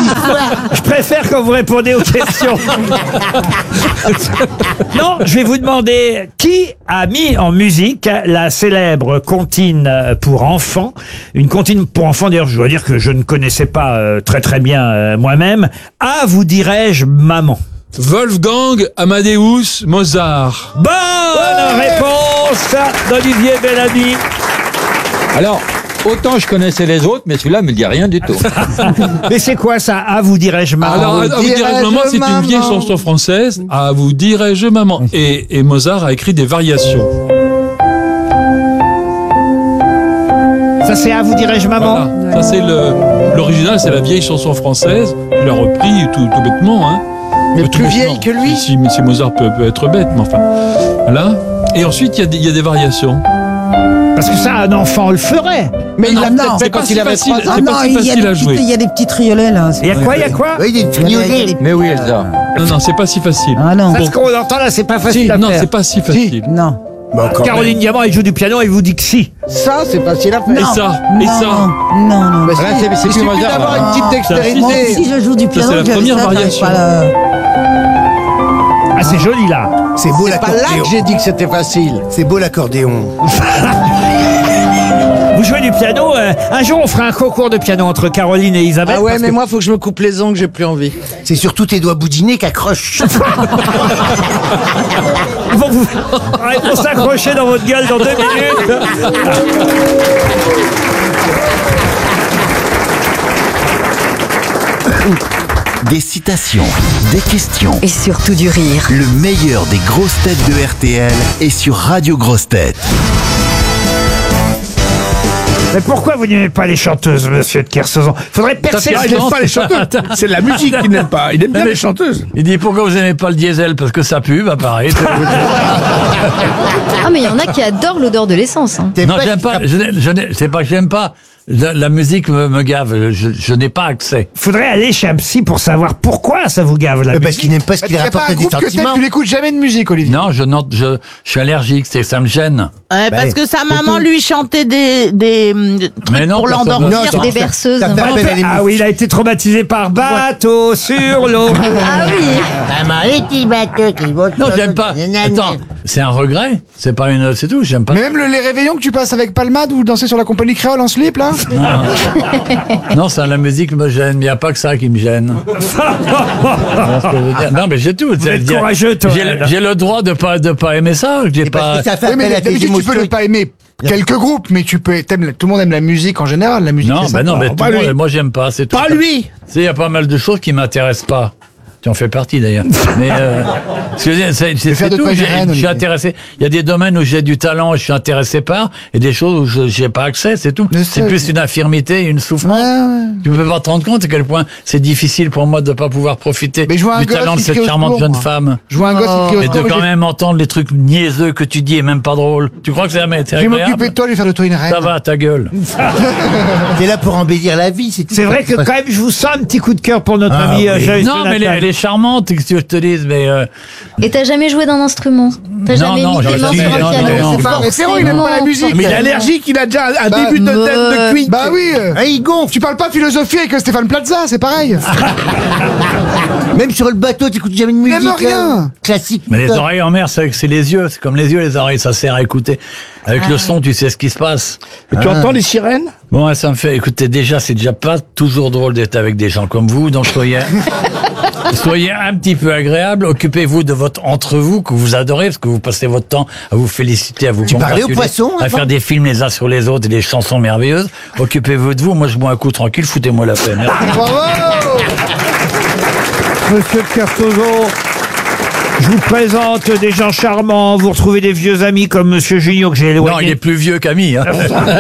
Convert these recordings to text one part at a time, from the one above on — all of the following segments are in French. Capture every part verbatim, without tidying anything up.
Je préfère quand vous répondez aux questions. Non, je vais vous demander qui a mis en musique la célèbre comptine pour enfants. Une comptine pour enfants, d'ailleurs, je dois dire que je ne connaissais pas euh, très très bien euh, moi-même. Ah, vous dirais-je, maman. Wolfgang Amadeus Mozart. Bonne ouais réponse d'Olivier Bellamy. Alors, autant je connaissais les autres, mais celui-là me dit rien du tout. Mais c'est quoi ça? Ah, vous dirais-je, maman. Alors, à vous dirais-je maman, c'est une vieille chanson française. À vous dirais-je maman. Et, et Mozart a écrit des variations. Ça, c'est à vous dirais-je, maman. Voilà. Ça, c'est le, l'original, c'est la vieille chanson française. Il l'a repris tout, tout bêtement, hein. Mais tout plus bêtement. vieille que lui. Si, si Mozart peut, peut être bête, mais enfin. Voilà. Et ensuite, il y a des, il y a des variations. Parce que ça, un enfant le ferait. Mais il Ah, a non. peut-être C'est fait pas quand si il avait facile. trois ans. Ah C'est pas non, si il y, a facile des à petits- jouer. il y a des petits triolets là. Il y a quoi, il y a quoi? Oui, des Il y a- il y a triolets. des- Mais oui, Elsa. Non, non, c'est pas si facile. Ah non. Parce qu'on entend là, c'est pas facile Si, à non, faire. c'est pas si facile. Non. Bon, quand Caroline Diamant, elle joue du piano, elle vous dit que si. Ça, c'est facile à faire. Et ça, et non, ça. Non, non. Bah, Là, si, c'est- c'est il plus suffit Mozart, d'avoir là. une petite Moi dextérité. aussi, je joue du piano. c'est la j'avais première ça, j'arrive variation. pas à le- Ah, c'est joli là. c'est beau C'est pas là l'accordéon. que j'ai dit que c'était facile. C'est beau l'accordéon. Vous jouez du piano. euh, un jour, on fera un concours de piano entre Caroline et Isabelle. Ah ouais, parce mais que- moi, faut que je me coupe les ongles, j'ai plus envie. C'est surtout tes doigts boudinés qu'accrochent. Ils vont vous... Ah, ils vont s'accrocher dans votre gueule dans deux minutes. Des citations, des questions. Et surtout du rire. Le meilleur des grosses têtes de R T L est sur Radio Grosses Têtes. Mais pourquoi vous n'aimez pas les chanteuses, monsieur de Kersauzon? Faudrait percer. Il n'aime pas les chanteuses. C'est de la musique qu'il n'aime pas. Il aime bien les chanteuses. Il dit pourquoi vous n'aimez pas le diesel? Parce que ça pue, bah pareil. Ah, mais il y en a qui adorent l'odeur de l'essence. Hein. Non, j'aime pas. Je n'ai- je n'ai- c'est pas que j'aime pas. La, la musique me, me gave. Je, je n'ai pas accès. Faudrait aller chez un psy pour savoir pourquoi ça vous gave la Parce musique. qu'il n'aime pas ce qu'il Il n'y a pas rapporte un des groupe que t'aimes, sentiments. tu n'écoutes jamais de musique, Olivier. Non, je, non, je, je suis allergique. C'est, ça me gêne. Ouais, parce que sa maman lui chantait des, des hum, trucs Mais non, pour personne- l'endormir. Non, Des berceuses. Ça fait appel à Ah oui, il a été traumatisé par bateau sur l'eau. Ah oui. Maman, les petits bateaux qui vont... Non, j'aime pas. Attends, c'est un regret. C'est pas une. C'est tout. J'aime pas. Mais même le- les réveillons que tu passes avec Palmade ou danser sur la compagnie créole en slip, là. Non, ça, la musique me gêne. Il n'y a pas que ça qui me gêne. Voilà ce que je veux dire. Non, mais j'ai tout. Vous êtes J'ai- courageux, toi. J'ai, le- j'ai le droit de pas de pas aimer ça. J'ai C'est pas. parce que ça fait Oui, mais appel à tes d'habitude, tu émotions. peux ne pas aimer quelques groupes, mais tu peux. t'aimes- tout le monde aime la musique en général. La musique. Non, c'est bah non, sympa. mais tout Pas le lui. monde, moi j'aime pas. C'est tout. Pas lui. Tu sais, il y a pas mal de choses qui m'intéressent pas. Tu en fais partie d'ailleurs. Mais euh, ce que je veux dire, c'est, c'est, faire c'est de tout. toi une J'ai- reine, Je suis Olivier. intéressé. Il y a des domaines où j'ai du talent et je suis intéressé par, et des choses où je j'ai pas accès. C'est tout. Mais C'est c'est- plus une infirmité, une souffrance. Ouais, ouais. Tu peux pas te rendre compte à quel point c'est difficile pour moi de pas pouvoir profiter Mais je vois un du gosse talent de qui cette crie au charmante secours, jeune moi. femme. Je vois un gosse qui crie au Et de secours, quand je- même entendre les trucs niaiseux que tu dis et même pas drôle. Tu crois que c'est Je vais agréable? m'occuper de toi, je vais faire de toi une reine. Ça va, ta gueule. T'es là pour embellir la vie, c'est tout. C'est vrai que quand même, je vous sens un petit coup de cœur pour notre Ah ami oui. euh, Joyce Non, mais elle est, Jonathan. elle est charmante, qu'est-ce que tu veux que je te dise, mais euh, Et t'as jamais joué d'un instrument? T'as Non, jamais non, mis tes j'aurais mains jamais- sur non, un piano? non, non. C'est pas, mais Ferrand, il n'aime pas la musique. Mais il est allergique, il a déjà un, un Bah, début de tête euh, de cuit. Bah oui. euh. Ah, il gonfle. Tu parles pas philosophie avec Stéphane Plaza, c'est pareil. Même sur le bateau, t'écoutes jamais de musique. aime rien. euh, Classique. mais les putain. oreilles en mer, c'est, c'est les yeux, c'est comme les yeux, les oreilles, ça sert à écouter. Avec le son, tu sais ce qui se passe. Et tu entends les sirènes? Bon, ouais, ça me fait, écoutez, déjà, c'est déjà pas toujours drôle d'être avec des gens comme vous, donc soyez, soyez un petit peu agréable, occupez-vous de votre entre vous que vous adorez, parce que vous passez votre temps à vous féliciter, à vous Tu parlais aux congratuler, poissons, à avant faire des films les uns sur les autres et des chansons merveilleuses. Occupez-vous de vous, moi je bois un coup tranquille, foutez-moi la peine. Bravo. Monsieur de Kersauzon, je vous présente des gens charmants. Vous retrouvez des vieux amis comme Monsieur Junio que j'ai éloigné. Non, il est plus vieux qu'Ami. Hein.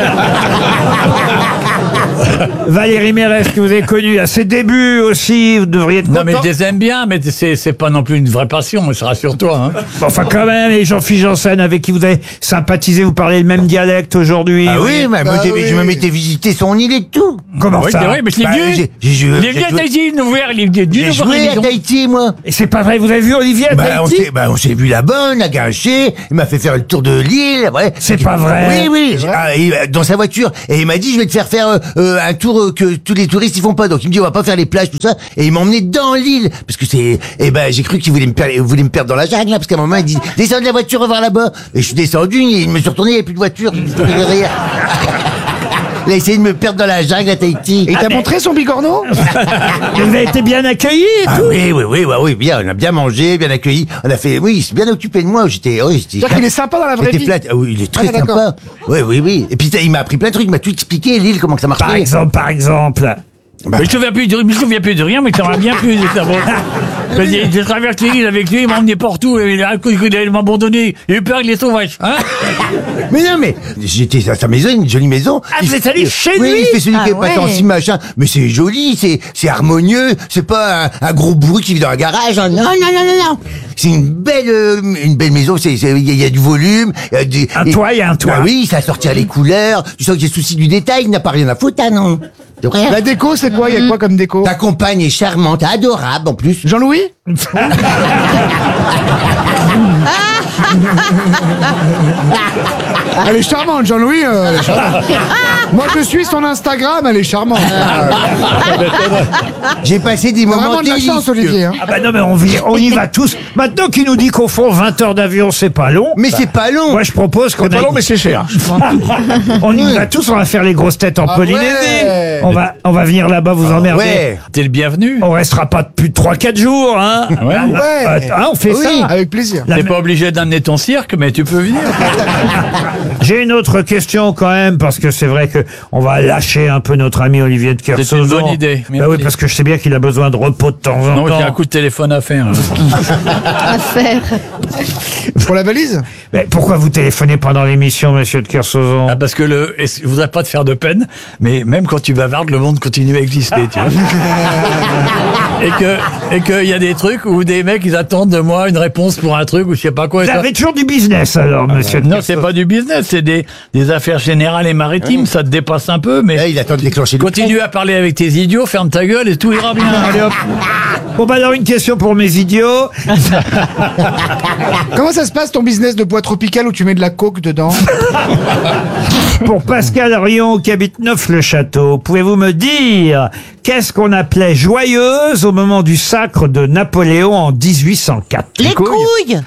Valérie Mérès que vous avez connue à ses débuts aussi. Vous devriez être Non, mais content. je les aime bien, mais c'est, c'est pas non plus une vraie passion, mais rassure-toi. Hein. Enfin, quand même, et Jean-Philippe Janssen avec qui vous avez sympathisé, vous parlez le même dialecte aujourd'hui. Ah oui, mais moi, Bah j'ai- oui. je me m'étais visité son île et tout. Comment Oui, ça c'est vrai, mais je l'ai Bah, vu. j'ai- j'ai joué- Il est venu j'ai à joué- Tahiti, nous voir, il est venu J'ai nous voir à joué à l'émission. Tahiti, moi. Et c'est pas vrai, vous avez vu Olivier à Bah, on Tahiti? s'est, bah, on s'est vu là-bas, on a garaché, il m'a fait faire le tour de l'île, ouais. C'est pas vrai. Oui, oui, j'ai- ah, il- dans sa voiture. Et il m'a dit, je vais te faire faire, euh, euh, euh, un tour euh, que tous les touristes ils font pas. Donc il me dit on va pas faire les plages tout ça, et il m'a emmené dans l'île parce que c'est, eh ben j'ai cru qu'il voulait me perdre, il voulait me perdre dans la jungle, là, parce qu'à un moment il dit descends de la voiture, voir là-bas. Et je suis descendu, il me suis retourné, il n'y avait plus de voiture. Je me suis tourné derrière. Il a essayé de me perdre dans la jungle à Tahiti. Et t'as montré son bigorneau? Vous avez été bien accueilli et Ah tout. oui, oui, oui, bah oui, bien, on a bien mangé, bien accueilli. On a fait, oui, il s'est bien occupé de moi. J'étais, oui, j'étais. C'est-à-dire qu'il est sympa dans la vraie j'étais vie. flat. Ah oui, il est très Ah, d'accord. sympa. Oui, oui, oui. Et puis il m'a appris plein de trucs, il m'a tout expliqué, l'île, comment que ça marchait. Par exemple, par exemple. Mais je ne me souviens plus de, je me souviens plus de rien, mais ça m'a bien plu. J'ai j'ai traversé l'île avec lui, il m'a emmené partout, et il a il m'a abandonné. Il a eu peur avec les sauvages. Hein. Mais non, mais j'étais à sa maison, une jolie maison. Ah, vous êtes allé chez oui, lui? il fait celui Ah qui est pas ouais. sensible, machin. Mais c'est joli, c'est c'est harmonieux. C'est pas un, un gros bruit qui vit dans un garage. Hein. Non, non, non, non, non. C'est une belle euh, une belle maison. C'est c'est- il y, a- il y a du volume. Il y a du, Un et- toit, il y a un toit. Bah oui, ça sortir les couleurs. Tu sens que j'ai souci du détail. Il n'a pas rien à foutre, hein, non. De rien. La déco, c'est quoi? Il y a quoi comme déco? Ta compagne est charmante, adorable en plus. Jean-Louis? Elle est charmante, Jean-Louis. euh, elle est charmante. Moi, je suis son Instagram, elle est charmante. J'ai passé des T'as moments vraiment de la délicieux. chance, Olivier. Hein. Ah bah non, mais on, vit- on y va tous. Maintenant qu'il nous dit qu'au fond, vingt heures d'avion, c'est pas long. Mais c'est pas long. Moi, je propose qu'on aille- mais c'est cher. on y va tous, on va faire les grosses têtes en Ah Polynésie. ouais. On va, on va venir là-bas vous emmerder. Ouais. T'es le bienvenu. On restera pas plus de trois quatre jours, hein. Ouais. Ah, ah, on fait Oui. ça. Avec plaisir. La- T'es pas obligé d'amener ton cirque, mais tu peux venir. J'ai une autre question quand même, parce que c'est vrai que on va lâcher un peu notre ami Olivier de Kersauzon. C'est une bonne idée. Bah Merci. oui, parce que je sais bien qu'il a besoin de repos de temps en Non, temps. j'ai un coup de téléphone à faire. À faire. Pour la valise? Mais pourquoi vous téléphonez pendant l'émission, monsieur de Kersauzon? Ah, parce que le, et je voudrais pas te faire de peine, mais même quand tu bavardes, le monde continue à exister, tu vois. et que, et qu'il y a des trucs où des mecs, ils attendent de moi une réponse pour un truc ou je sais pas quoi. et Vous ça- avez toujours du business alors, monsieur de Non, c'est pas du business, c'est des, des affaires générales et maritimes, ça te dépasse un peu, mais Là, il attend de déclencher le continue à parler avec tes idiots, ferme ta gueule et tout ira bien. Allez hop. Bon bah alors une question pour mes idiots. Comment ça se passe ton business de bois tropical où tu mets de la coke dedans? Pour Pascal Rion qui habite Neuf-le-Château, pouvez-vous me dire qu'est-ce qu'on appelait joyeuse au moment du sacre de Napoléon en dix-huit cent quatre? Les couilles.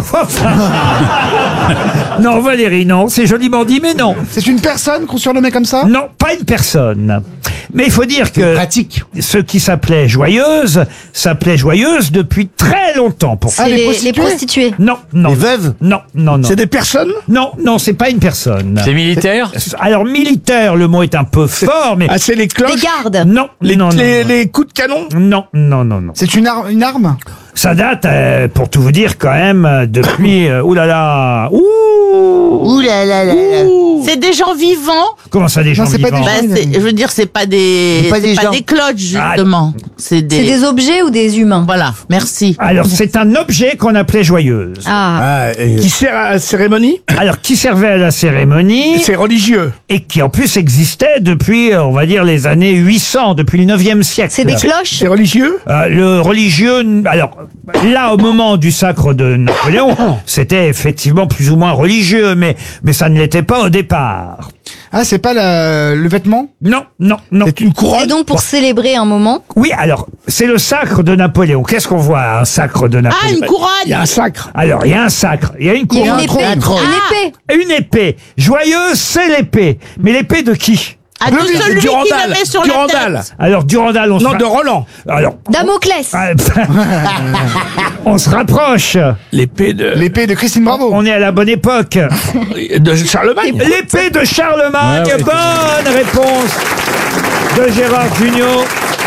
Non Valérie, non, c'est joliment dit, mais non. C'est une personne qu'on surnommait comme ça? Non, pas une personne. Mais il faut dire que pratique. ce qui s'appelait joyeuse s'appelait joyeuse depuis très longtemps. Pour... Ah, C'est les les, prostituées les prostituées. Non, non. Les veuves? Non, non, non. des personnes? Non, non, c'est pas une personne. C'est militaire? Alors militaire, le mot est un peu fort, mais Ah, c'est les Les cloches? gardes. non, non, non, non. les coups de canon? Non, non, non, non. C'est une, ar- une arme? Ça date, euh, pour tout vous dire, quand même, euh, depuis... Euh, ouh là là. Ouh. Ouh là là là là. C'est des gens vivants. Comment ça, des gens Non, c'est pas vivants des Bah, gens- c'est- je veux dire, c'est pas des, C'est pas c'est des pas gens. des cloches, justement. C'est des, C'est des objets ou des humains? Voilà, merci. Alors, c'est un objet qu'on appelait joyeuse. Ah. Ah, euh, sert à la cérémonie? Alors, qui servait à la cérémonie C'est religieux. et qui, en plus, existait depuis, euh, on va dire, les années huit cents, depuis le neuvième siècle. C'est des cloches? religieux? Euh, le religieux, alors là, au moment du sacre de Napoléon, c'était effectivement plus ou moins religieux, mais, mais ça ne l'était pas au départ. Ah, c'est pas la- le vêtement? Non, non, non. C'est une couronne? C'est donc pour célébrer un moment. Oui, alors, c'est le sacre de Napoléon. Qu'est-ce qu'on voit à un sacre de Ah, Napoléon? une couronne. Il y a un sacre. Alors, il y a un sacre, il y a une Il y a couronne. une épée. un trône. Une épée. Une épée. Joyeuse, c'est l'épée. Mais l'épée de qui? Ah, de celui qui le met sur la tête. Alors, Durandal, on se ra- Roland. Alors, Damoclès. ah, on se rapproche. L'épée de, L'épée de Christine Bravo. On est à la bonne époque. de Charlemagne. L'épée de Charlemagne. Ouais, ouais. Bonne réponse de Gérard Jugnot.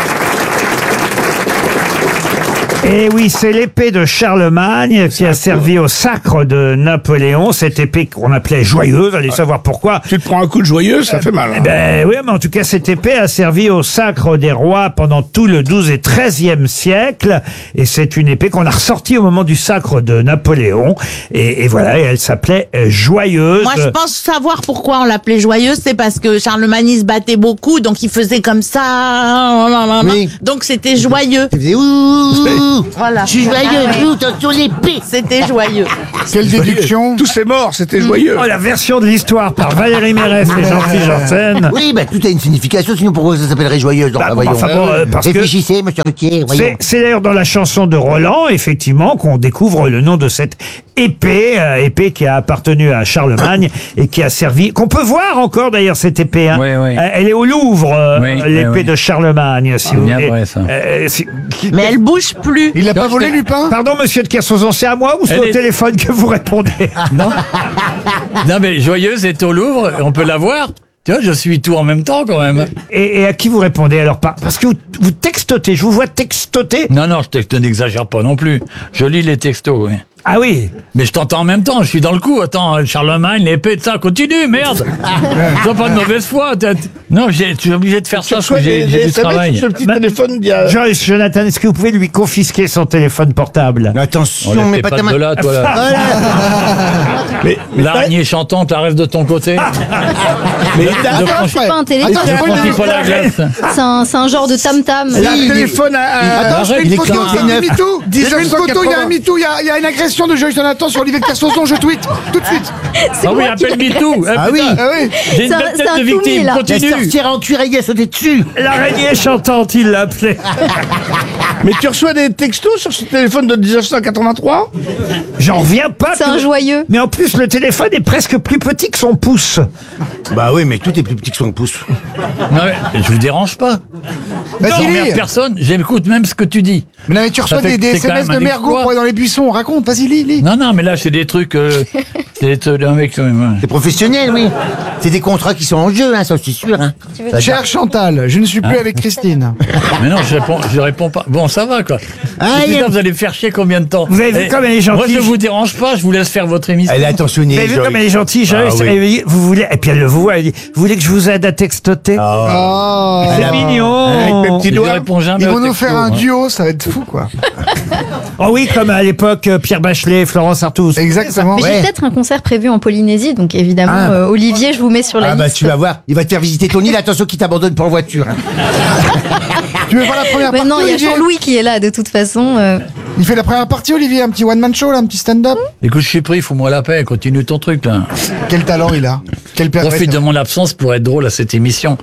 Et oui, c'est l'épée de Charlemagne qui a servi au sacre de Napoléon. Cette épée qu'on appelait joyeuse. Allez savoir pourquoi. Tu te prends un coup de joyeux, ça fait mal. Eh Ben oui, mais en tout cas, cette épée a servi au sacre des rois pendant tout le douzième et treizième siècle. Et c'est une épée qu'on a ressortie au moment du sacre de Napoléon. Et, et voilà, et elle s'appelait euh, Joyeuse. Moi, je pense savoir pourquoi on l'appelait joyeuse. C'est parce que Charlemagne, il se battait beaucoup, donc il faisait comme ça. Oui. Donc c'était joyeux. il faisait ouh. joue. Voilà. Je suis joyeux, Ah ouais. je joue, attention l'épée. C'était joyeux. Quelle déduction. Tous ces morts, c'était joyeux. Oh, la version de l'histoire par Valérie Mérès et Jean-Philippe Janssen. Oui, bah tout a une signification, sinon pourquoi ça s'appellerait joyeuse? Bah, Enfin, bon, voyons. enfin bon, euh, parce que Réfléchissez, monsieur Ruquier, voyons. c'est c'est d'ailleurs dans la chanson de Roland, effectivement, qu'on découvre le nom de cette épée, euh, épée qui a appartenu à Charlemagne et qui a servi, qu'on peut voir encore d'ailleurs cette épée. Hein. Oui, oui. Euh, elle est au Louvre, euh, Oui, l'épée oui, oui. de Charlemagne, si C'est vous bien voulez. vrai, ça. Euh, si- qui- Mais elle bouge plus. Il l'a pas volé, Lupin? Pardon, monsieur de Kersauzon, c'est à moi ou c'est Elle au est- téléphone que vous répondez? Non. Non, mais Joyeuse est au Louvre, on peut la voir. Tu vois, je suis tout en même temps quand même. Et, et à qui vous répondez alors? Pas parce que vous, vous textotez, je vous vois textoter. Non, non, je texte, n'exagère pas non plus. Je lis les textos, oui. Ah oui. Mais je t'entends en même temps, je suis dans le coup. Attends, Charlemagne, l'épée, ça, continue, merde. Sois pas de mauvaise foi. t'as- Non, j'ai- tu es obligé de faire ça parce que j'ai j'ai du travail. Sur ce petit Ma- téléphone d'il y a... Joyce, Jonathan, est-ce que vous pouvez lui confisquer son téléphone portable? Attention, On mais les pas fait ta pas de main. là, toi, là. Voilà. Mais, mais L'araignée chantante, elle reste de ton côté. mais Ne prends- C'est pas un téléphone. ne prends pas la glace. C'est un, c'est un genre de tam-tam. la téléphone à... à- Attends, je fais Arrête, une il est photo, clair. il y a un MeToo. Je fais une photo, il y a un MeToo, il y a- il y a une agression de Joyce Jonathan sur Olivier de Kersauzon, je tweet, tout de suite. Ah oui, appelle MeToo. Ah oui. Ah oui. J'ai une C'est un- belle c'est tête un de tout victime. mis, là. La Continue. sorcière en cuir, elle a sauté dessus. L'araignée chantante, il l'a appelé. Mais tu reçois des textos sur ce téléphone de dix-neuf cent quatre-vingt-trois? J'en reviens pas. C'est que- un joyeux. Mais en plus, le téléphone est presque plus petit que son pouce. Bah oui, mais tout est plus petit que son pouce. Non, mais je vous dérange pas. Vas-y, J'emmerde lis. personne. J'écoute même ce que tu dis. Mais non, mais tu reçois Ça fait des, que des c'est quand S M S même de un Mergo exploit. pour aller dans les buissons, raconte, vas-y, lis, lis. Non, non, mais là, c'est des trucs. Euh, c'est des trucs d'un mec quand même. ouais. C'est professionnel, oui. C'est des contrats qui sont en jeu, hein, ça, je suis sûr. Hein. Ça- Cher Chantal, je ne suis plus avec Christine. Mais non, je réponds, je réponds pas. Bon, ça va, quoi. Ah, Et il y a- putain, vous allez me faire chier combien de temps Vous avez vu Eh, comme elle est gentille. Moi, je vous dérange pas, je vous laisse faire votre émission. Elle est attentionnée. Vous avez vu Joyce. comme elle est gentille, Joyce? Ah oui. Et vous voulez, et puis elle le voit, elle dit, vous voulez que je vous aide à textoter? Oh. C'est Ah, mignon. Avec mes petits Je doigts. réponds jamais Ils aux vont nous textos, faire un moi. duo, ça va être fou, quoi. Oh oui, comme à l'époque, euh, Pierre Bachelet, Florence Artus. Exactement. Mais j'ai Ouais. peut-être un concert prévu en Polynésie, donc évidemment, Ah. euh, Olivier, je vous mets sur la Ah bah liste. tu vas voir, il va te faire visiter ton île, attention qu'il t'abandonne pour en voiture. hein. Tu veux faire la première Mais partie, non, il y a Olivier? Jean-Louis qui est là, de toute façon. euh. Il fait la première partie, Olivier, un petit one-man show, là, un petit stand-up. Écoute, je suis pris, fous-moi la paix, continue ton truc, là. Quel talent il a. Quel père. Profite de mon absence pour être drôle à cette émission.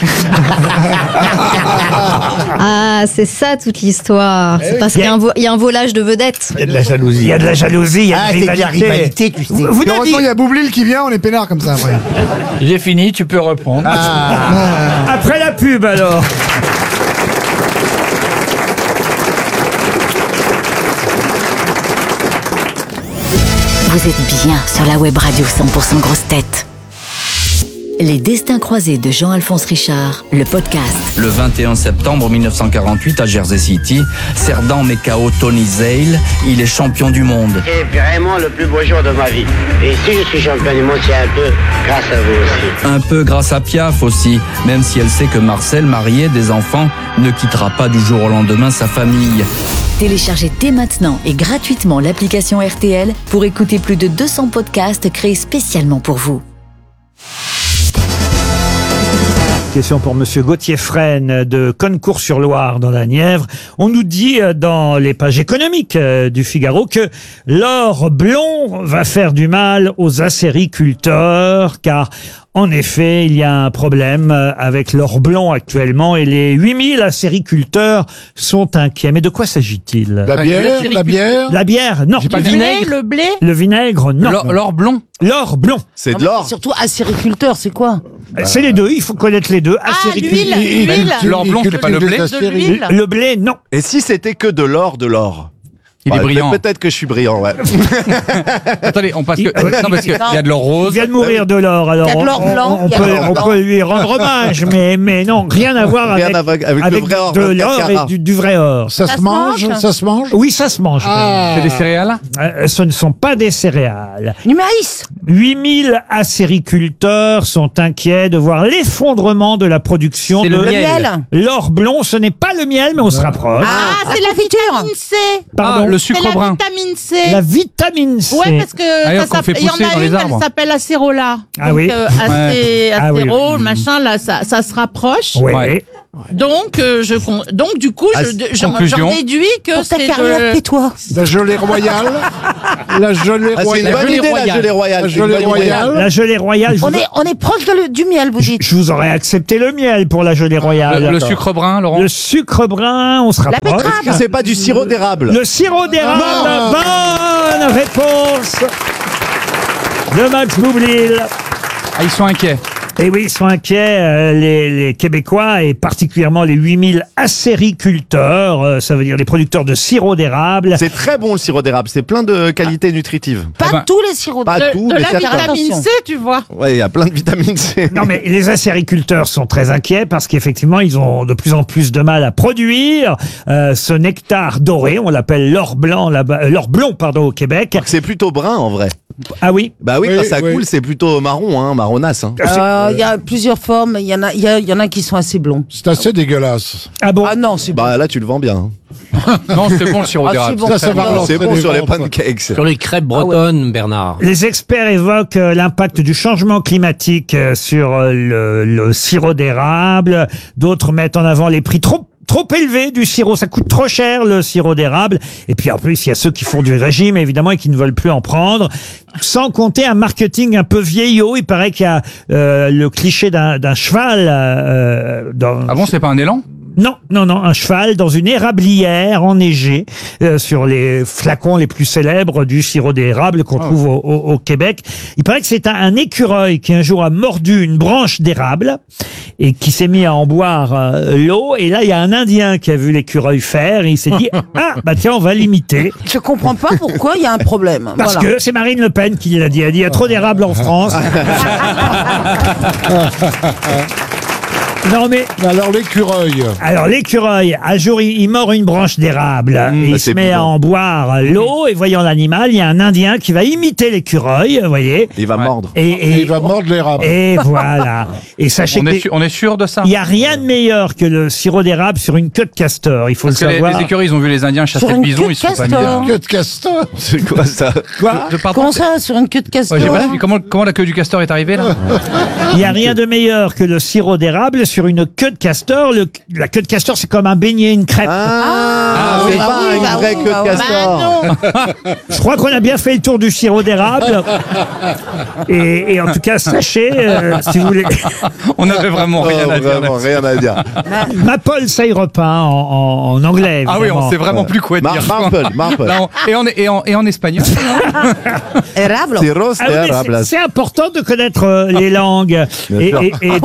Ah, c'est ça toute l'histoire. C'est parce qu'il y a un vo- il y a un volage de vedettes. Il y a de la jalousie. Il y a de la jalousie, il y a Ah, de c'est de la rivalité. rivalité, tu sais. Vous, vous Heureusement, n'avez- il y a Boublil qui vient, on est peinard comme ça, après. J'ai fini, tu peux reprendre. Après la pub, alors. Vous êtes bien sur la web radio cent pour cent grosse tête. Les destins croisés de Jean-Alphonse Richard, le podcast. Le vingt et un septembre mille neuf cent quarante-huit à Jersey City, Cerdan met K O Tony Zale, il est champion du monde. C'est vraiment le plus beau jour de ma vie. Et si je suis champion du monde, c'est un peu grâce à vous aussi. Un peu grâce à Piaf aussi, même si elle sait que Marcel, marié, des enfants, ne quittera pas du jour au lendemain sa famille. Téléchargez dès maintenant et gratuitement l'application R T L pour écouter plus de deux cents podcasts créés spécialement pour vous. Question pour Monsieur Gauthier Fresne de Concours-sur-Loire dans la Nièvre. On nous dit euh, dans les pages économiques euh, du Figaro que l'or blond va faire du mal aux acériculteurs car en effet, il y a un problème euh, avec l'or blond actuellement et les huit mille acériculteurs sont inquiets. Mais de quoi s'agit-il? La bière, la bière. La bière, non. Le blé, le blé. Le vinaigre, non. L'or l'or blond. L'or blond. C'est de l'or. Surtout acériculteur, c'est quoi? C'est les deux, il faut connaître les deux. Ah, Acériculteur. l'huile, l'huile. L'or blond, c'est pas le blé. De l'huile. Le blé, non. Et si c'était que de l'or, de l'or? Il est Ouais, brillant. Peut-être que je suis brillant, ouais. Attendez, on passe que. Non, parce qu'il y a de l'or Il rose. vient de mourir de l'or, alors Il y a de on, l'or blanc, on il y a peut, de l'or on blanc. peut lui rendre hommage, mais, mais non, rien à voir Rien avec, à voir avec le vrai or, de vingt-quatre l'or et carats. du, du vrai or. Ça, Ça se se mange, mange ça se mange. Oui, ça se mange. C'est des céréales. Euh, ce ne sont pas des céréales. Du maïs. huit mille acériculteurs sont inquiets de voir l'effondrement de la production C'est de le Le miel. miel. l'or blond. Ce n'est pas le miel, mais on se rapproche. Ah, c'est la vitamine C. Pardon. Ah, le C'est sucre la brun. vitamine C. La vitamine C. Ouais, parce que D'ailleurs, ça qu'on fait s'appelle- il y en pousser dans a les une, arbres. elle s'appelle acérola. Ah Donc, oui. euh, acé- Ah oui. acéro, machin, là, ça, ça se rapproche. Oui. Ouais. Donc, euh, je, con- donc du coup, Ah, je, je- j'en conclusion. j'en déduis que Pour ta c'est carrière, de... tais-toi. La gelée royale. La gelée Ah, c'est une royale. bonne idée, la gelée royale. La C'est une gelée bonne idée. royale. La gelée royale, je On vous, est, on est proche de le- du miel, vous dites. je vous aurais accepté le miel pour la gelée royale. Le, le sucre brun, Laurent. Le sucre brun, on se La rapproche. betterave. Est-ce que c'est pas du sirop d'érable? Le sirop d'érable, bonne réponse de Max Boublil. Ah, ils sont inquiets. Et oui, ils sont inquiets, euh, les, les Québécois, et particulièrement les huit mille acériculteurs, euh, ça veut dire les producteurs de sirop d'érable. C'est très bon le sirop d'érable, c'est plein de qualités nutritives. Pas Eh ben, tous les sirops. Pas de, tout, de mais la certains. vitamine C, tu vois. Ouais, il y a plein de vitamine C. Non mais les acériculteurs sont très inquiets parce qu'effectivement ils ont de plus en plus de mal à produire euh, ce nectar doré, on l'appelle l'or blanc là-bas, euh, l'or blond pardon au Québec. C'est plutôt brun en vrai. Ah oui. Bah oui, Oui, quand ça oui. coule, c'est plutôt marron, hein, marronasse. Hein. Euh, Il y a plusieurs formes. Il y en a, il y, a- il y en a qui sont assez blonds. C'est assez dégueulasse. Ah bon. Ah non, c'est bon. Bah là, tu le vends bien. hein. Non, c'est bon le sirop Ah, d'érable. c'est bon. Ça, ça va relancer C'est bon les sur les ventes. pancakes. Sur les crêpes bretonnes, Bernard. Les experts évoquent euh, l'impact du changement climatique euh, sur euh, le, le sirop d'érable. D'autres mettent en avant les prix trop trop élevés du sirop. Ça coûte trop cher le sirop d'érable. Et puis en plus, il y a ceux qui font du régime évidemment et qui ne veulent plus en prendre. Sans compter un marketing un peu vieillot. Il paraît qu'il y a euh, le cliché d'un d'un cheval. Euh, dans, Ah bon, c'est pas un élan? Non, non, non, un cheval dans une érablière enneigée euh, sur les flacons les plus célèbres du sirop d'érable qu'on trouve au, au- au Québec. Il paraît que c'est un, un écureuil qui un jour a mordu une branche d'érable et qui s'est mis à en boire euh, l'eau. Et là, il y a un Indien qui a vu l'écureuil faire et il s'est dit « Ah, bah tiens, on va l'imiter. Je comprends pas pourquoi il y a un problème. » Parce Voilà. que c'est Marine Le Pen qui l'a dit. Elle dit « Il y a trop d'érable en France. » Non mais Alors l'écureuil. alors l'écureuil, un jour il, il mord une branche d'érable et il bah, se c'est met plus à bon. en boire l'eau et voyant l'animal, il y a un Indien qui va imiter l'écureuil, vous voyez. Il va mordre. Et, Et et, il va mordre l'érable. et voilà. Et sachez On est, que su- on est sûr de ça? il n'y a rien de meilleur que le sirop d'érable sur une queue de castor. Il faut Parce le que les, savoir. les écureuils, ils ont vu les Indiens chasser Sur le une bison, queue ils se sont de pas mis castor. à... Queue de castor. C'est quoi ça? Quoi Je- pardon Comment ça, sur une queue de castor? Ouais, j'ai pas suivi. comment, comment la queue du castor est arrivée là? Il n'y a rien de meilleur que le sirop d'érable sur une queue de castor. Le- la queue de castor, c'est comme un beignet, une crêpe. Ah, oui, c'est bah pas oui, une bah vraie oui, queue bah de oui. castor. Bah non. Je crois qu'on a bien fait le tour du sirop d'érable. Et, et en tout cas, sachez, euh, si vous voulez, On avait vraiment rien Oh, à dire. vraiment, là-dessus. rien à dire. Maple syrup hein, en, en, en anglais. Ah oui, on évidemment. sait vraiment plus quoi Mar- dire. Marple, Marple. Là, on- et, en, et, en, et en espagnol. Érable. Sirop Ah oui, mais d'érable. c'est- c'est important de connaître euh, les langues. Bien Et, sûr. et- et-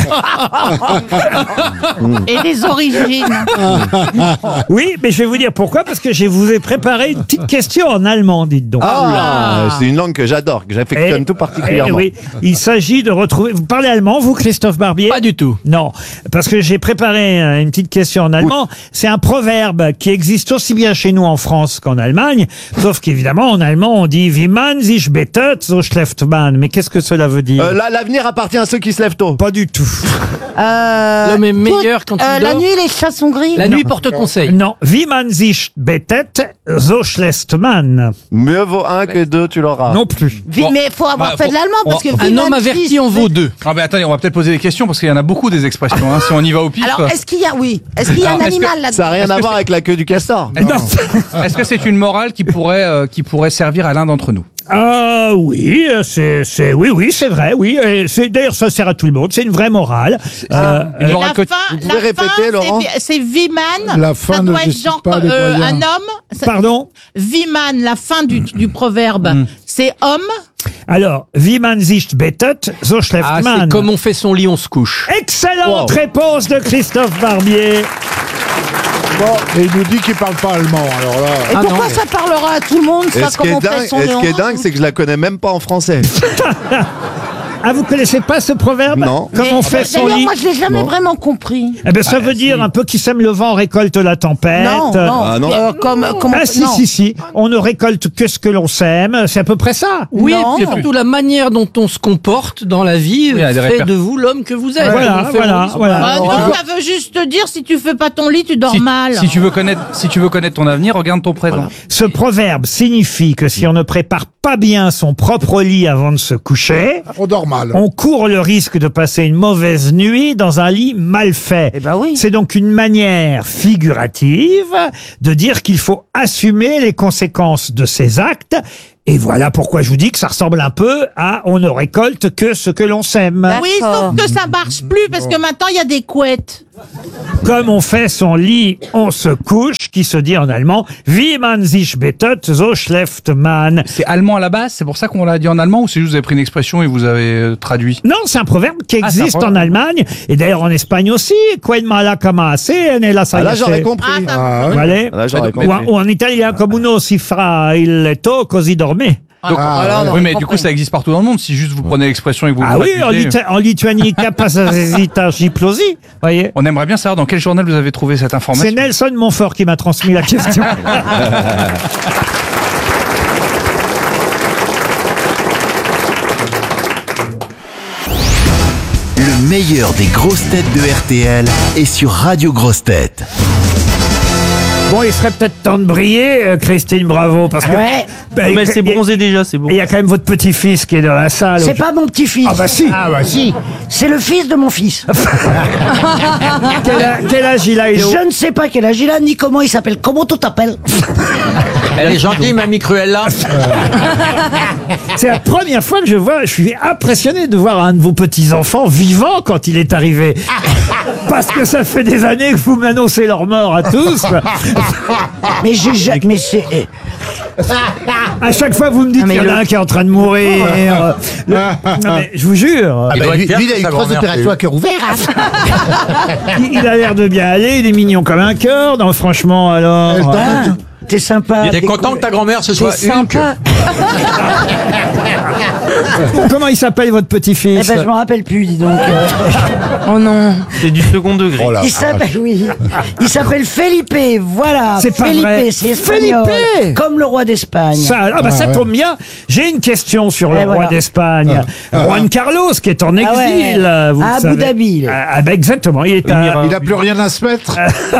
Et les origines. oui, mais je vais vous dire pourquoi, parce que je vous ai préparé une petite question en allemand, dites donc. Ah, c'est une langue que j'adore, que j'affectionne Eh, tout eh particulièrement. oui, il s'agit de retrouver. Vous parlez allemand, vous, Christophe Barbier? Pas du tout. Non, parce que j'ai préparé euh, une petite question en allemand. C'est un proverbe qui existe aussi bien chez nous en France qu'en Allemagne, sauf qu'évidemment en allemand on dit "Wie man sich bettet, so schläft man". Mais qu'est-ce que cela veut dire? Euh, là, l'avenir appartient à ceux qui se lèvent tôt. Pas du tout. Euh, L'homme est meilleur quand il euh, La dort. nuit, les chats sont gris. La nuit porte conseil. Non, "Wie man sich bettet, so schläft man". Mieux vaut un que deux, tu l'auras. Non plus. Vi- Bon. Mais il faut avoir Bah, fait faut- de l'allemand parce que on- Un Wie homme man averti sich en vaut deux. Ah ben attendez, on va peut-être poser des questions parce qu'il y en a beaucoup des expressions. Hein, si on y va au pif. Alors, est-ce qu'il y a, oui, est-ce qu'il y a Alors, un est-ce que- animal là-dedans? Ça n'a rien Est-ce à que voir c'est- avec la queue du castor. Non. Est-ce que c'est une morale qui pourrait, euh, qui pourrait servir à l'un d'entre nous? Ah oui, euh, c'est, c'est, oui, oui, c'est vrai, oui. Et c'est, d'ailleurs, ça sert à tout le monde. C'est une vraie morale. Euh, Une Et morale la que- fin, Vous pouvez la répéter, fin, Laurent c'est- c'est Viman. La fin ça ne doit être décide genre pas des euh, moyens. un homme. Ça- Pardon? Viman, la fin du, du proverbe, c'est homme. Alors, "Wie man sich bettet, so schläft Ah, man". c'est comme on fait son lit, on se couche. Excellente Wow. réponse de Christophe Barbier. Bon, et il nous dit qu'il parle pas allemand, alors là. Et Ah pourquoi non. ça parlera à tout le monde, Et ça, ce qui comme est on fait dingue, son et ce qui est Léon dingue, c'est que je la connais même pas en français. Ah, vous connaissez pas ce proverbe? Non. Comme on fait son D'ailleurs, lit. moi, je l'ai jamais Non. vraiment compris. Eh ben, ça veut dire un peu qui sème le vent récolte la tempête. Non, non. Ah, non. Euh, comme, comme Ah si, non. si, si. On ne récolte que ce que l'on sème. C'est à peu près ça. Oui, Non. et puis surtout la manière dont on se comporte dans la vie Oui, il y a des fait réper- de vous l'homme que vous êtes. Voilà, On fait voilà, mon lit, son voilà. Ah, lit. non, ça veut juste te dire si tu fais pas ton lit, tu dors Si, mal. si tu veux connaître, si tu veux connaître ton avenir, regarde ton présent. Ce proverbe signifie que si on ne prépare pas pas bien son propre lit avant de se coucher, On dort mal. on court le risque de passer une mauvaise nuit dans un lit mal fait. Eh ben oui. C'est donc une manière figurative de dire qu'il faut assumer les conséquences de ses actes. Et voilà pourquoi je vous dis que ça ressemble un peu à on ne récolte que ce que l'on sème. Oui, sauf que ça marche plus parce que maintenant il y a des couettes. Comme on fait son lit, on se couche, qui se dit en allemand Wie man sich bettet, so schläft man. C'est allemand à la base, c'est pour ça qu'on l'a dit en allemand ou c'est juste vous avez pris une expression et vous avez euh, traduit? Non, c'est un proverbe qui Ah, c'est un existe proverbe. en Allemagne et d'ailleurs en Espagne aussi. Quen mala cama se, ne la Ah, là, j'aurais compris. Ah, oui. Voilà. Là, j'aurais Ou, compris. en- ou en italien, comme uno si fra il letto così dorme. Donc, Ah, alors, ouais. oui, mais du coup, ça existe partout dans le monde. Si juste vous prenez l'expression et que vous Ah le oui, en, traduisez, Lita- en Lituanie, capacita giplosi. Voyez. on aimerait bien savoir dans quel journal vous avez trouvé cette C'est information. Nelson Montfort qui m'a transmis la question. Le meilleur des grosses têtes de R T L est sur Radio Grosses Têtes. Bon, il serait peut-être temps de briller, euh, Christine Bravo, parce que... Ouais. Bah, Mais il- elle s'est il- bronzée déjà, c'est bon. Il y a quand même votre petit-fils qui est dans la salle. C'est pas mon petit-fils. Ah bah si. Ah bah si. C'est le fils de mon fils. Quel, a- quel âge il a, il est au- Je ne sais pas quel âge il a, ni comment il s'appelle. Comment tu t'appelles? Elle est gentille, Mamie Cruella. C'est la première fois que je vois, je suis impressionné de voir un de vos petits-enfants vivant quand il est arrivé. Parce que ça fait des années que vous m'annoncez leur mort à tous. Mais j'ai ja- mais c'est eh, À chaque fois, vous me dites Ah, mais qu'il y en a le- un qui est en train de mourir. Le- Non, mais je vous jure. Ah bah, lui, lui, il a eu trois opérations à cœur ouvert. Il, il a l'air de bien aller, il est mignon comme un cœur. Non, franchement, alors. ah, t'es sympa. T'es content que ta grand-mère ce T'es soit Hulk? sympa. Comment il s'appelle votre Eh petit-fils? ben je m'en rappelle plus, dis donc. Euh, Oh non. C'est du second degré. Oh là. il s'appelle oui. Il s'appelle Felipe. Voilà. C'est pas Felipe, vrai. c'est espagnol. Felipe. Comme le roi d'Espagne. Ça, ah bah ça ouais. tombe bien. J'ai une question sur le Et roi voilà. d'Espagne, Juan Carlos, qui est en exil. Ah ouais. vous À le Abu savez. Dhabi, là. Ah, ah bah exactement. Il est à. Il a plus rien à se mettre.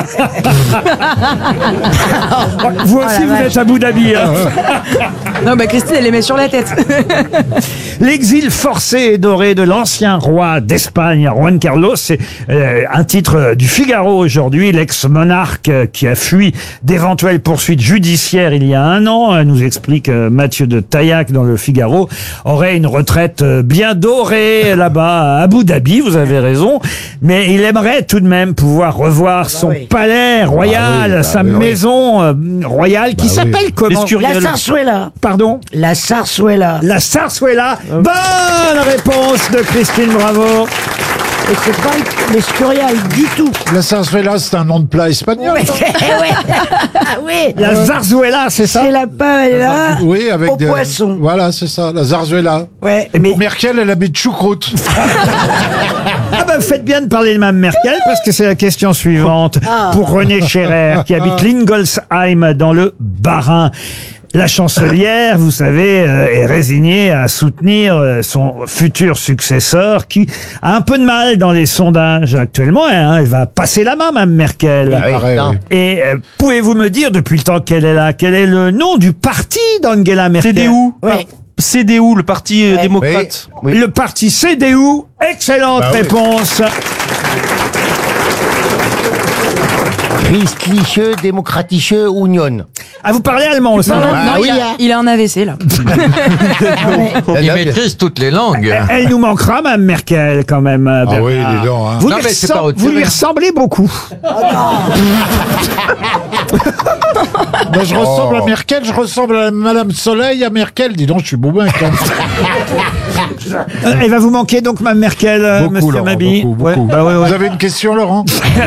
Vous aussi, Oh la vous vache. êtes à Abu Dhabi. hein. Non, bah Christine, elle les met sur la tête. L'exil forcé et doré de l'ancien roi d'Espagne, Juan Carlos, c'est euh, un titre du Figaro aujourd'hui. L'ex-monarque euh, qui a fui d'éventuelles poursuites judiciaires il y a un an, euh, nous explique euh, Mathieu de Taillac dans le Figaro, aurait une retraite euh, bien dorée là-bas à Abu Dhabi, vous avez raison, mais il aimerait tout de même pouvoir revoir son oui. palais royal, Bah oui, sa bah oui. maison euh, royale, qui Bah oui. s'appelle comment? La Sarsuela. Pardon? La Sarsuela. La Sarsuela. Bonne réponse de Christine Bravo. Et c'est pas l'Escurial du tout. La Sarsuela, c'est un nom de plat espagnol. Ouais, ouais. Ah oui. La Zarzuela, c'est ça? C'est la paella Oui, avec au des. poisson. Voilà, c'est ça, la Zarzuela. Ouais. Et pour Merkel, elle habite choucroute. Ah bah faites bien de parler de Mme Merkel parce que c'est la question suivante Ah. pour René Scherer qui habite Lingolsheim dans le Bas-Rhin. La chancelière, vous savez, euh, est résignée à soutenir euh, son futur successeur qui a un peu de mal dans les sondages actuellement. Hein, elle va passer la main, Mme Merkel. Ah oui, Pareil, non. oui. Et euh, pouvez-vous me dire, depuis le temps qu'elle est là, quel est le nom du parti d'Angela Merkel? C D U. Ouais. C D U, le parti euh, démocrate. Oui, oui. Le parti C D U. Excellente Bah oui. réponse. Christliche Demokratische Union. Ah, vous parlez allemand aussi? Ah non, oui, il, a, hein. il est en A V C là. Il maîtrise toutes les langues. Elle nous manquera, Mme Merkel, quand même. Ah Bernard. oui, dis donc. Hein. Vous, Non, lui, mais c'est ressem- pas autre vous lui chose. ressemblez beaucoup. Ben, je ressemble à Merkel, je ressemble à Madame Soleil, à Merkel. Dis donc, je suis boubin quand même. Euh, Elle va vous manquer donc, Mme Merkel, euh, Beaucoup, Monsieur Laurent, Mabille. beaucoup, Ouais, beaucoup. bah ouais, ouais. Vous avez une question, Laurent?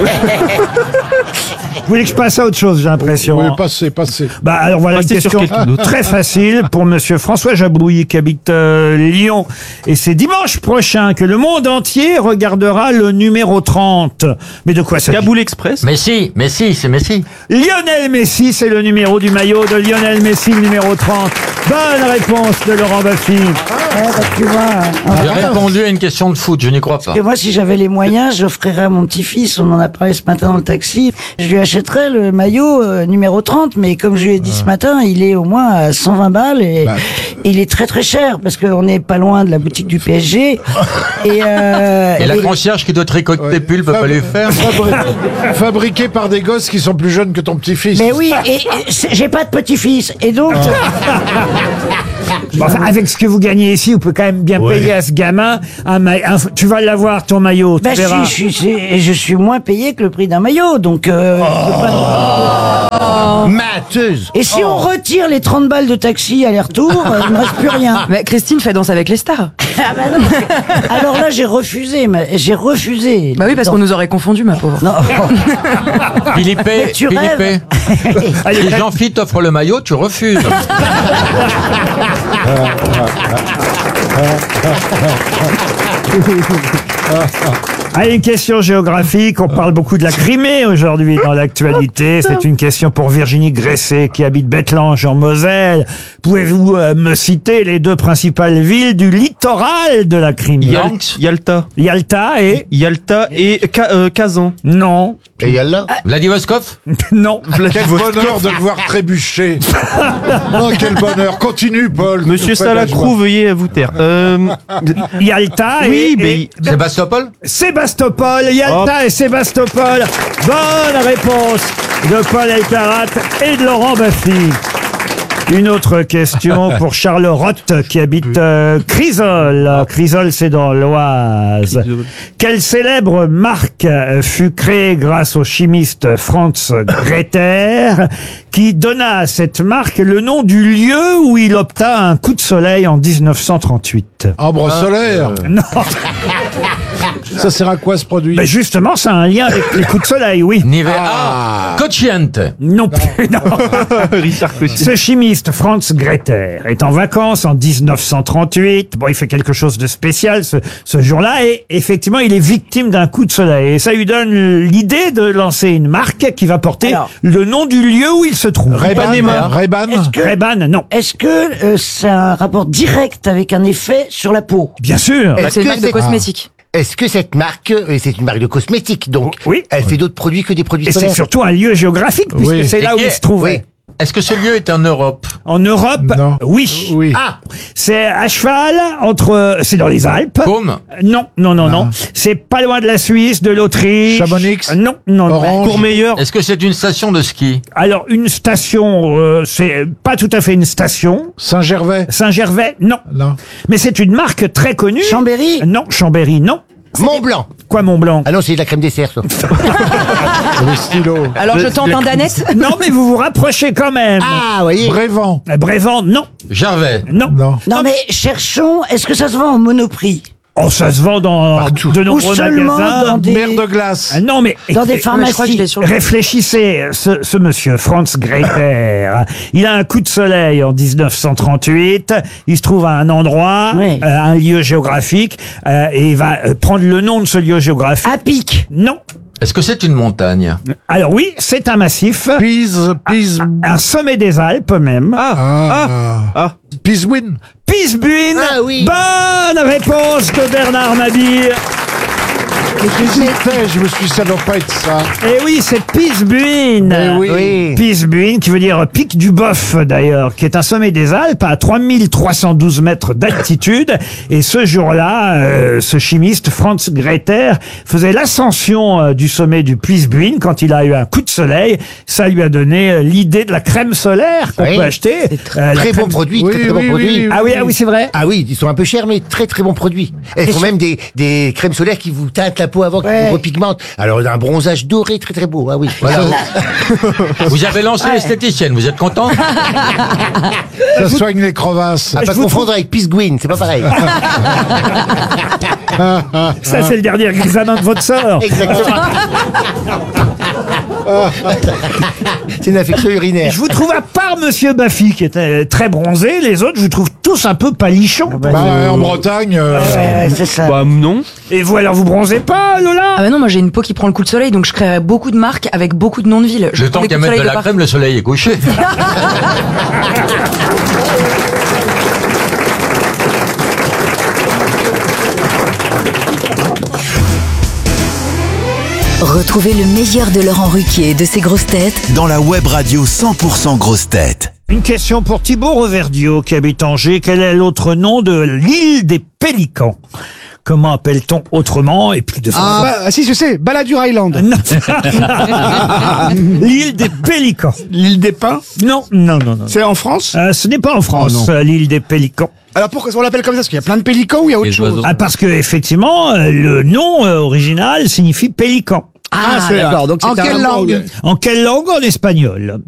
Vous voulez que je passe à autre chose, j'ai l'impression. Oui, passez, passez. Bah alors voilà Passez une sur question quelqu'un d'autre. très facile pour Monsieur François Jabouille qui habite euh, Lyon. Et c'est dimanche prochain que le monde entier regardera le numéro trente. Mais de quoi ça Kaboul Express. Messi, Messi, c'est Messi. Lionel Messi, c'est le numéro du maillot de Lionel Messi, le numéro trente. Bonne réponse de Laurent Baffy. Ouais, bah, tu vois. J'ai hein. répondu à une question de foot, je n'y crois pas. Et moi, si j'avais les moyens, j'offrirais à mon petit-fils, on en a parlé ce matin dans le taxi, je lui achèterais j'achèterais le maillot euh, numéro trente, mais comme je lui ai dit ce matin, il est au moins à cent vingt balles et Bah. il est très très cher parce qu'on n'est pas loin de la boutique du P S G. Et, euh, Et la et- concierge qui doit tricoter des pulls peut pas les faire. Fabri- Fabriqué par des gosses qui sont plus jeunes que ton petit-fils. Mais oui, et, et c'est- j'ai pas de petit-fils. Et donc, Bon, enfin, avec ce que vous gagnez ici, vous pouvez quand même bien payer à ce gamin un maillot. Tu vas l'avoir, ton maillot, tu bah, verras. si, je, suis, c'est- je suis moins payé que le prix d'un maillot. Donc, euh, je peux pas- Mateuse. Et si on retire les trente balles de taxi aller-retour, euh, il ne reste plus rien. Mais Christine fait Danse avec les stars. Ah bah non. Alors là, j'ai refusé. mais- J'ai refusé. Bah oui, parce qu'on nous aurait confondu, ma pauvre. Non. Philippe, Mais tu Philippe, rêves. si Jean-Philippe t'offre le maillot, tu refuses. Allez, une question géographique. On parle beaucoup de la Crimée aujourd'hui dans l'actualité. C'est une question pour Virginie Gresset qui habite Bettelange en Moselle. Pouvez-vous euh, me citer les deux principales villes du littoral de la Crimée? Yal- Yalta. Yalta et Yalta et Ka- euh, Kazan. Non. Et Yalta. Vladivostok. Non. Quel bonheur de le voir trébucher. Oh, quel bonheur. Continue, Paul. Monsieur Fais de la joie. Salacrou, veuillez vous taire. Euh, Yalta oui, et, mais et- Sébastopol. Sébastopol. Yalta et Sébastopol. Bonne réponse de Paul Elkarat et de Laurent Baffy. Une autre question pour Charles Roth qui habite euh, Crisol. Crisol, c'est dans l'Oise. Quelle célèbre marque euh, fut créée grâce au chimiste Franz Grether qui donna à cette marque le nom du lieu où il obtint un coup de soleil en dix-neuf cent trente-huit? Ambre solaire. Non, Ça sert à quoi ce produit? mais justement, ça a un lien avec les coups de soleil, oui. Nivea. Ah. Cocciante. Non plus, non. Richard Cossier. Ce chimiste, Franz Grether, est en vacances en dix-neuf cent trente-huit. Bon, il fait quelque chose de spécial ce, ce jour-là et effectivement, il est victime d'un coup de soleil. Et ça lui donne l'idée de lancer une marque qui va porter Alors. le nom du lieu où il se trouve. Ray-Ban. Ray-Ban. Est-ce que, Ray-Ban, non. est-ce que euh, ça a un rapport direct avec un effet sur la peau? Bien sûr. Est-ce C'est une que marque de c'est- cosmétiques. Est-ce que cette marque, euh, c'est une marque de cosmétiques, donc Oui. elle fait d'autres produits que des produits Et c'est solaires? surtout un lieu géographique puisque Oui. c'est là où Et- il se trouvait. Est-ce que ce lieu est en Europe? En Europe, Non. oui. Oui. Ah, c'est à cheval entre, c'est dans les Alpes. Côme. Non, non, non, non. C'est pas loin de la Suisse, de l'Autriche. Chamonix. Non, non, non. Orange. Courmeilleur. Est-ce que c'est une station de ski? Alors, une station, euh, c'est pas tout à fait une station. Saint-Gervais. Saint-Gervais, non. Non. Mais c'est une marque très connue. Chambéry? Non, Chambéry, non. Mont Blanc. Quoi, Mont Blanc? Ah non, c'est de la crème dessert, ça. Le stylo. Alors je tente un danette. Non, mais vous vous rapprochez quand même. Ah, vous voyez. Brévent. Euh, Brévent, non. Gervais. Non. Non. Non, mais cherchons, est-ce que ça se vend en monoprix? Oh, ça se vend dans de Ou nombreux seulement magasins. dans des, Mer de glace. Ah, non, mais dans des écoutez, Je crois que je pharmacies? l'ai sur le... réfléchissez, ce, ce monsieur, Franz Grether, il a un coup de soleil en dix-neuf cent trente-huit, il se trouve à un endroit, Oui. euh, un lieu géographique, euh, et il va euh, prendre le nom de ce lieu géographique. À pic. Non. Est-ce que c'est une montagne? Alors oui, c'est un massif, Pise, Pise. un sommet des Alpes même. Ah, Ah. ah. Pisewin. Pisbuin. Ah oui. Bonne réponse de Bernard Mabille. J'hésitais, je me suis dit, ça doit pas être ça. Eh oui, c'est Pisbuin. Eh oui. Oui. Pisbuin, qui veut dire pic du Boeuf d'ailleurs, qui est un sommet des Alpes à trois mille trois cent douze mètres d'altitude. Et ce jour-là, euh, ce chimiste Franz Grether faisait l'ascension euh, du sommet du Pisbuin quand il a eu un coup de soleil. Ça lui a donné euh, l'idée de la crème solaire qu'on Oui. peut acheter. Euh, la Très bon crème- produit, Oui, très très oui, bon oui, produit. oui. Ah oui, ah oui, c'est vrai. Ah oui, ils sont un peu chers, mais très très bons produits. Elles font même des, des crèmes solaires qui vous teintent la peau avant, qui Ouais. vous repigmentent. Alors, un bronzage doré très très beau. Ah oui, voilà. Vous avez lancé l'esthéticienne, vous êtes content? Ça soigne les crevasses. À pas confondre avec Pisguin, c'est pas pareil. Ça, c'est le dernier examen de votre sort. Exactement. C'est une infection urinaire. Je vous trouve, à part Monsieur Baffy, qui était très bronzé, les autres, je vous trouve tous un peu palichons. Bah, en Bretagne. euh, Ouais, c'est ça. Bah non. Et vous, alors, vous bronzez pas, Lola? Ah bah non, moi j'ai une peau qui prend le coup de soleil, donc je créerai beaucoup de marques avec beaucoup de noms de villes. Je Le prends temps des qu'à coups mettre de soleil la partout. crème, le soleil est couché. Retrouvez le meilleur de Laurent Ruquier et de ses grosses têtes Dans la web radio cent pour cent grosses têtes. Une question pour Thibaut Reverdio qui habite Angers. Quel est l'autre nom de l'île des Pélicans? Comment appelle-t-on autrement et plus de Ah, bah, si, je sais, Balladur Island. Non. L'île des Pélicans. L'île des Pins. Non, non, non, non. C'est en France. Euh, ce n'est pas en France, Oh, non. euh, l'île des Pélicans. Alors pourquoi on l'appelle comme ça? Parce qu'il y a plein de pélicans ou il y a autre Les chose? oiseaux. Ah, parce que effectivement, euh, le nom euh, original signifie pélican. Ah, c'est d'accord. Donc En c'est un quelle rapport- langue? En quelle langue? En espagnol.